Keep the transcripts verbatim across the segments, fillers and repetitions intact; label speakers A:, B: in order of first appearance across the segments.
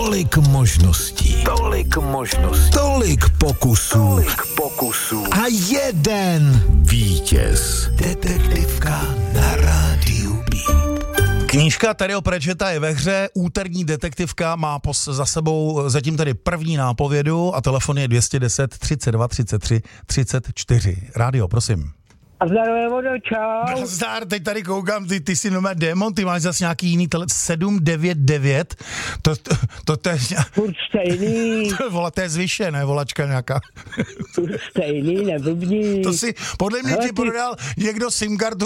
A: Tolik možností, tolik možností, tolik pokusů, tolik pokusů a jeden vítěz. Detektivka na rádiu Beat.
B: Knížka Terryho Pratchetta je ve hře, úterní detektivka má pos, za sebou zatím tedy první nápovědu a telefon je dvě set deset třicet dva třicet tři třicet čtyři. Rádio, prosím.
C: A zdravě, vodo, čau.
B: Zdar, teď tady koukám, ty, ty jsi nomé démon, ty máš zase nějaký jiný tele, sedm devět devět, to, to, to, to je nějak...
C: Furt stejný.
B: Vola, to je zvyše, ne, volačka nějaká.
C: Furt stejný, neblbní.
B: To si, podle mě
C: Hele,
B: ti
C: ty...
B: prodal někdo SIM kartu.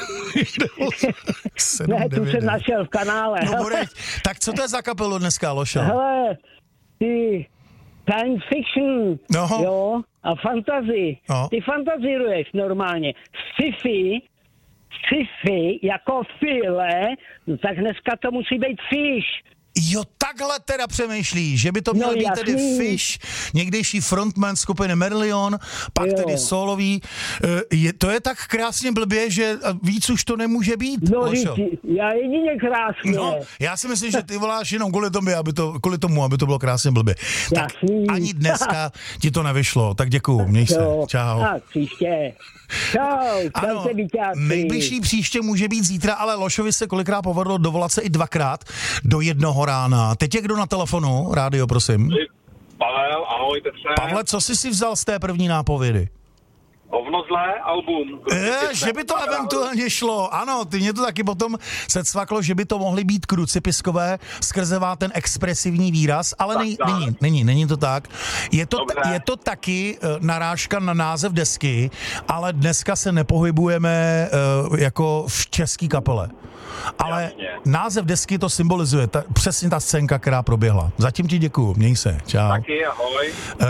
C: Ne, tu jsem našel v kanále.
B: No, bude, tak co to je za kapelu dneska, Lošo?
C: Hele, ty science fiction,
B: no.
C: jo, a fantasy. No. Ty fantazíruješ normálně. Sci-fi, sci-fi, jako file, no tak dneska to musí být fish.
B: Jo, takhle teda přemýšlí, že by to měl
C: no,
B: být
C: jasný.
B: tedy Fish, někdejší frontman skupiny Marillion, pak jo. tedy solový. Je, to je tak krásně blbě, že víc už to nemůže být.
C: No, já jedině krásně. No,
B: já si myslím, že ty voláš jenom kvůli tomu, aby to, kvůli tomu, aby to bylo krásně blbě. Tak ani dneska ti to nevyšlo, tak děkuju, měj se, čau.
C: A příště. Čau,
B: ano, nejbližší příště může být zítra, ale Lošovi se kolikrát povedlo dovolat se i dvakrát do jednoho rána. Teď je kdo na telefonu? Rádio, prosím.
D: Pavel, ahoj, Petře.
B: Pavle, co jsi si vzal z té první nápovědy?
D: Hovnozlé album.
B: Je, že by to eventuálně šlo. Ano, ty mě to taky potom se cvaklo, že by to mohly být krucipiskové, skrzevá ten expresivní výraz, ale nej, není, není, není to tak. Je to, je to taky uh, narážka na název desky, ale dneska se nepohybujeme uh, jako v český kapele. Ale jasně. Název desky to symbolizuje, ta, přesně ta scénka, která proběhla. Zatím ti děkuju, měj se, čau.
D: Taky, ahoj.
B: Uh,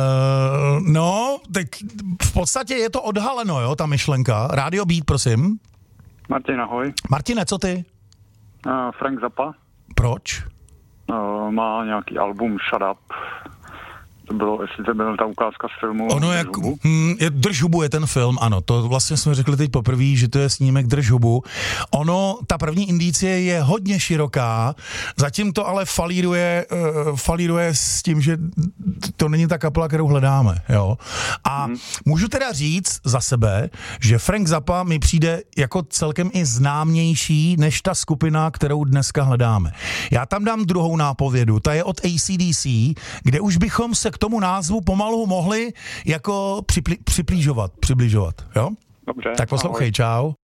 B: no, teď v podstatě je to odhaleno, jo, ta myšlenka. Rádio Beat, prosím.
E: Martin, ahoj.
B: Martine, co ty?
E: Uh, Frank Zappa.
B: Proč?
E: Uh, má nějaký album Shut Up. To bylo, jestli to byla ta ukázka z filmu
B: ono jak, hm, je, Drž hubu je ten film, ano, to vlastně jsme řekli teď poprvé, že to je snímek Drž hubu. Ono, ta první indicie je hodně široká, zatím to ale falíruje, uh, falíruje s tím, že to není ta kapela, kterou hledáme, jo. A hmm. můžu teda říct za sebe, že Frank Zappa mi přijde jako celkem i známější než ta skupina, kterou dneska hledáme. Já tam dám druhou nápovědu, ta je od A C D C, kde už bychom se k tomu názvu pomalu mohli jako připli, připlížovat, přibližovat, jo?
E: Dobře.
B: Tak poslouchej, ahoj. Čau.